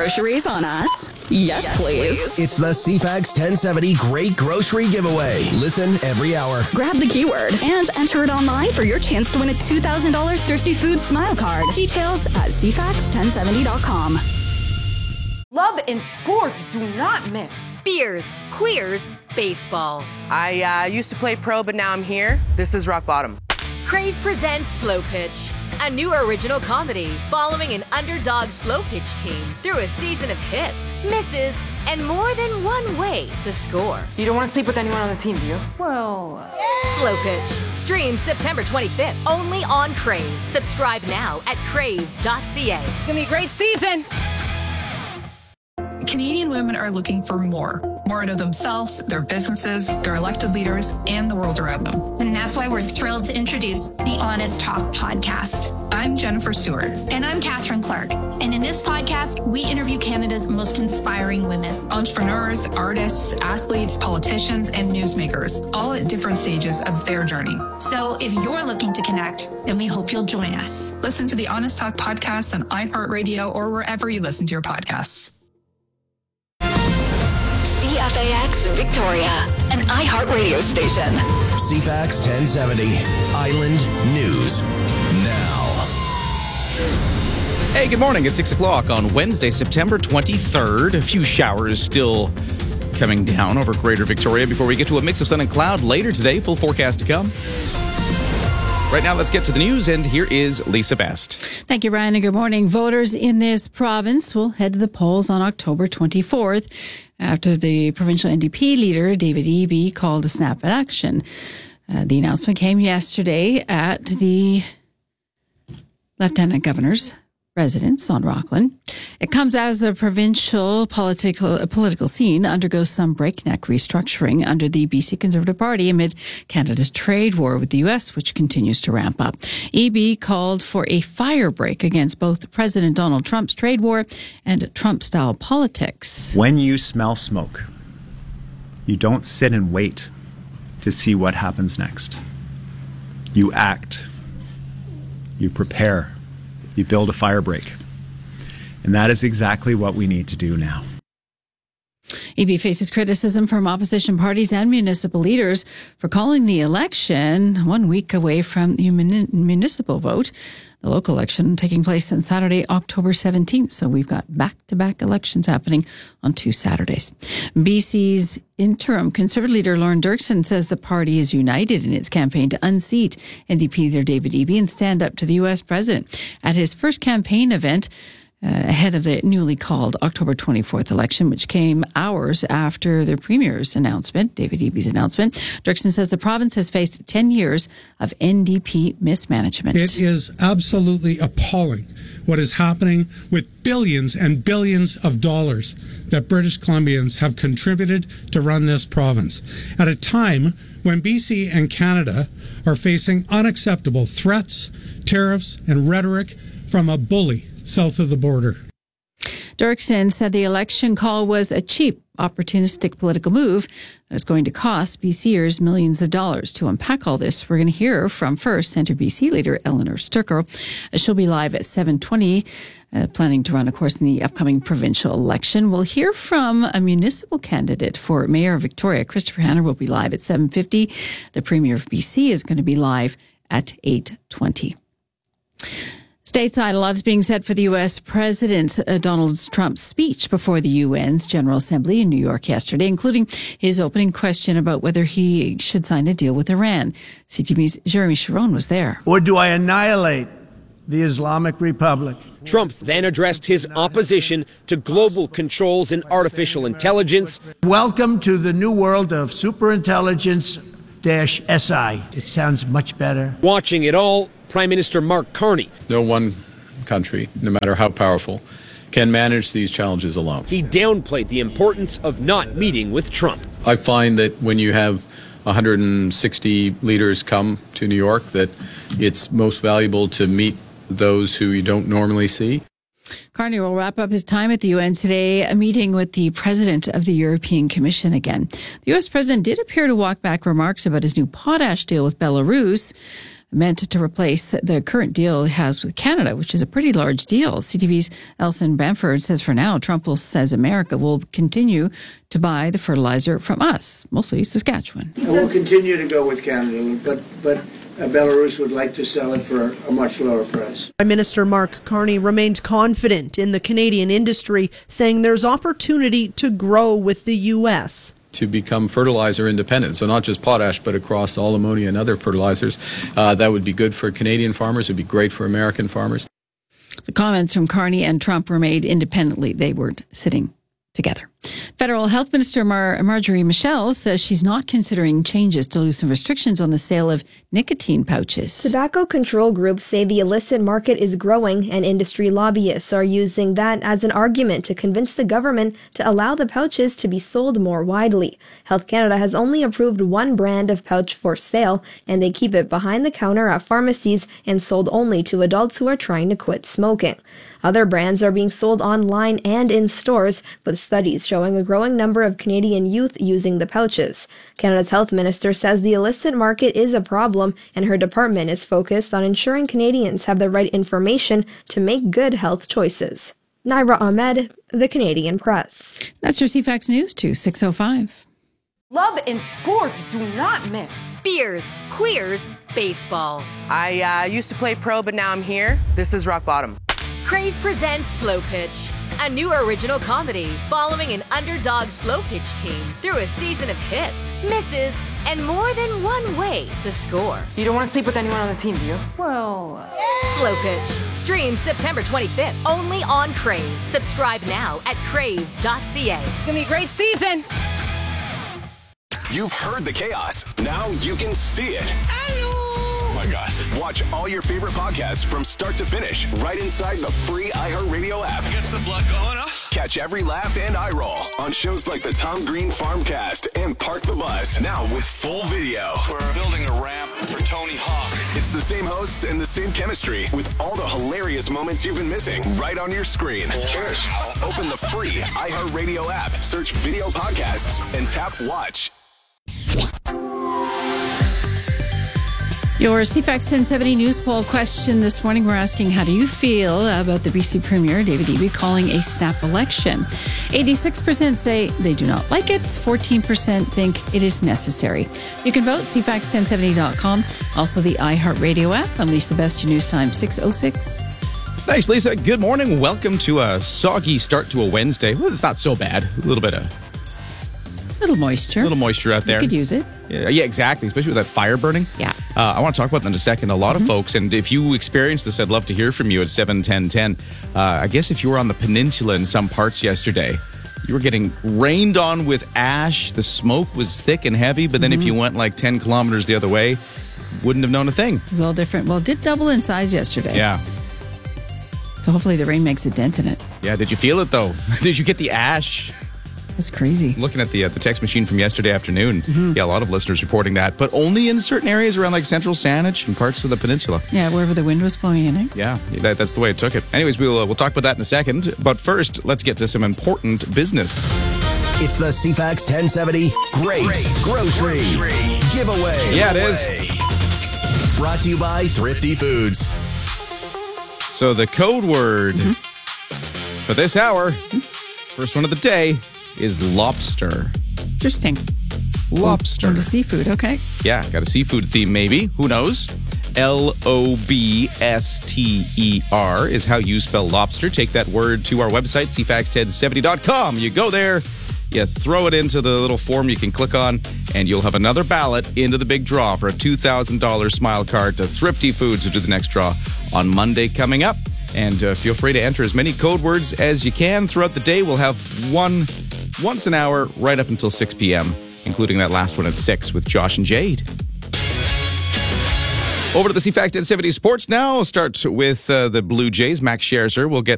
groceries on us? Yes, please. It's the CFAX 1070 Great Grocery Giveaway. Listen every hour. Grab the keyword and enter it online for your chance to win a $2,000 Thrifty Foods Smile Card. Details at cfax1070.com. Love and sports do not mix. Beers, queers, baseball. I used to play pro, but now I'm here. This is rock bottom. Crave presents Slow Pitch, a new original comedy following an underdog slow pitch team through a season of hits, misses, and more than one way to score. You don't want to sleep with anyone on the team, do you? Well... Slow Pitch. Streams September 25th, only on Crave. Subscribe now at crave.ca. It's gonna be a great season! Canadian women are looking for more out of themselves, their businesses, their elected leaders, and the world around them. And that's why we're thrilled to introduce the Honest Talk podcast. I'm Jennifer Stewart. And I'm Catherine Clark. And in this podcast, we interview Canada's most inspiring women. Entrepreneurs, artists, athletes, politicians, and newsmakers, all at different stages of their journey. So if you're looking to connect, then we hope you'll join us. Listen to the Honest Talk podcast on iHeartRadio or wherever you listen to your podcasts. CFAX Victoria, an iHeartRadio station. CFAX 1070 Island News Now. Hey, good morning. It's 6 o'clock on Wednesday, September 23rd. A few showers still coming down over Greater Victoria before we get to a mix of sun and cloud later today. Full forecast to come. Right now, let's get to the news, and here is Lisa Best. Thank you, Ryan, and good morning. Voters in this province will head to the polls on October 24th after the provincial NDP leader, David Eby, called a snap election. The announcement came yesterday at the Lieutenant Governor's residence on Rockland. It comes as the provincial political scene undergoes some breakneck restructuring under the BC Conservative Party amid Canada's trade war with the U.S., which continues to ramp up. Eby called for a fire break against both President Donald Trump's trade war and Trump-style politics. When you smell smoke, you don't sit and wait to see what happens next. You act. You prepare. You build a fire break. And that is exactly what we need to do now. Eby faces criticism from opposition parties and municipal leaders for calling the election 1 week away from the municipal vote. The local election taking place on Saturday, October 17th. So we've got back-to-back elections happening on 2 Saturdays. BC's interim Conservative leader Lorne Dirksen says the party is united in its campaign to unseat NDP leader David Eby and stand up to the U.S. president. At his first campaign event, ahead of the newly called October 24th election, which came hours after the Premier's announcement, David Eby's announcement. Dirksen says the province has faced 10 years of NDP mismanagement. It is absolutely appalling what is happening with billions and billions of dollars that British Columbians have contributed to run this province at a time when BC and Canada are facing unacceptable threats, tariffs, and rhetoric from a bully south of the border. Dirksen said the election call was a cheap, opportunistic political move that is going to cost BCers millions of dollars. To unpack all this, we're going to hear from first Centre BC leader Eleanor Sturkel. She'll be live at 7:20, planning to run, of course, in the upcoming provincial election. We'll hear from a municipal candidate for Mayor of Victoria. Christopher Hanna will be live at 7:50. The Premier of BC is going to be live at 8:20. Stateside, a lot is being said for the U.S. President Donald Trump's speech before the UN's General Assembly in New York yesterday, including his opening question about whether he should sign a deal with Iran. CTV's Jeremy Sharon was there. Or do I annihilate the Islamic Republic? Trump then addressed his opposition to global controls in artificial intelligence. Welcome to the new world of superintelligence-SI. It sounds much better. Watching it all, Prime Minister Mark Carney. No one country, no matter how powerful, can manage these challenges alone. He downplayed the importance of not meeting with Trump. I find that when you have 160 leaders come to New York, that it's most valuable to meet those who you don't normally see. Carney will wrap up his time at the UN today, a meeting with the president of the European Commission again. The U.S. president did appear to walk back remarks about his new potash deal with Belarus. meant to replace the current deal it has with Canada, which is a pretty large deal. CTV's Elson Bamford says for now, says America will continue to buy the fertilizer from us, mostly Saskatchewan. We'll continue to go with Canada, but Belarus would like to sell it for a much lower price. Prime Minister Mark Carney remained confident in the Canadian industry, saying there's opportunity to grow with the U.S. to become fertilizer independent. So not just potash, but across all ammonia and other fertilizers. That would be good for Canadian farmers. It would be great for American farmers. The comments from Carney and Trump were made independently. They weren't sitting together. Federal Health Minister Marjorie Michel says she's not considering changes to loosen restrictions on the sale of nicotine pouches. Tobacco control groups say the illicit market is growing, and industry lobbyists are using that as an argument to convince the government to allow the pouches to be sold more widely. Health Canada has only approved one brand of pouch for sale, and they keep it behind the counter at pharmacies and sold only to adults who are trying to quit smoking. Other brands are being sold online and in stores, with studies showing a growing number of Canadian youth using the pouches. Canada's health minister says the illicit market is a problem, and her department is focused on ensuring Canadians have the right information to make good health choices. Naira Ahmed, The Canadian Press. That's your CFAX News to 6:05. Love and sports do not mix. Beers, queers, baseball. I used to play pro, but now I'm here. This is rock bottom. Crave presents Slow Pitch, a new original comedy following an underdog slow pitch team through a season of hits, misses, and more than one way to score. You don't want to sleep with anyone on the team, do you? Well... Slow Pitch streams September 25th only on Crave. Subscribe now at crave.ca. It's gonna be a great season. You've heard the chaos. Now you can see it. Oh my gosh. Watch all your favorite podcasts from start to finish right inside the free iHeartRadio app. Gets the blood going, huh? Catch every laugh and eye roll on shows like the Tom Green Farmcast and Park the Bus. Now with full video. We're building a ramp for Tony Hawk. It's the same hosts and the same chemistry with all the hilarious moments you've been missing right on your screen. Cheers. Open the free iHeartRadio app, search video podcasts, and tap watch. Your CFAX 1070 News Poll question this morning, we're asking, how do you feel about the BC Premier, David Eby, calling a snap election? 86% say they do not like it. 14% think it is necessary. You can vote, CFAX1070.com. Also the iHeartRadio app. I'm Lisa Best, your news time, 6:06. Thanks, Lisa. Good morning. Welcome to a soggy start to a Wednesday. Well, it's not so bad. A little bit of... Little moisture. A little moisture out there. You could use it. Yeah, exactly. Especially with that fire burning. Yeah. I want to talk about that in a second. A lot of folks, and if you experience this, I'd love to hear from you at 71010. I guess if you were on the peninsula in some parts yesterday, you were getting rained on with ash. The smoke was thick and heavy, but then if you went like 10 kilometers the other way, wouldn't have known a thing. It's all different. Well, it did double in size yesterday. Yeah. So hopefully the rain makes a dent in it. Yeah, did you feel it though? Did you get the ash? That's crazy. Looking at the text machine from yesterday afternoon, yeah, a lot of listeners reporting that, but only in certain areas around like central Saanich and parts of the peninsula. Yeah, wherever the wind was blowing in it. Yeah, that's the way it took it. Anyways, we'll talk about that in a second, but first, let's get to some important business. It's the CFAX 1070 Great Grocery Giveaway. Yeah, it is. Brought to you by Thrifty Foods. So the code word for this hour, first one of the day, is lobster. Interesting. Lobster. From the seafood, okay. Yeah, got a seafood theme maybe. Who knows? Lobster is how you spell lobster. Take that word to our website, cfax1070.com. You go there, you throw it into the little form you can click on, and you'll have another ballot into the big draw for a $2,000 Smile Card to Thrifty Foods, who do the next draw on Monday coming up. And feel free to enter as many code words as you can throughout the day. We'll have one once an hour right up until 6 p.m., including that last one at 6 with Josh and Jade. Over to the CFAX 1070 Sports now. We'll start with the Blue Jays. Max Scherzer will get